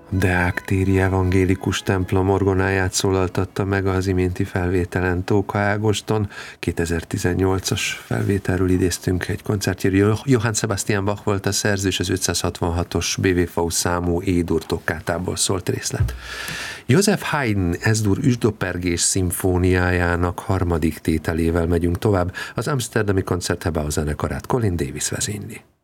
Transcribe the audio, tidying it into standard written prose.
Deák téri evangélikus templom orgonáját szólaltatta meg az iménti felvételen Tóka Ágoston. 2018-as felvételről idéztünk egy koncertjéről. Johann Sebastian Bach volt a szerző, és az 566-os BWV számú E-dur tokkátából szólt részlet. Joseph Haydn S-dur üsdoppergés szimfóniájának harmadik tételével megyünk tovább. Az amsterdami Konzertgebouw zenekarát Colin Davis vezényli.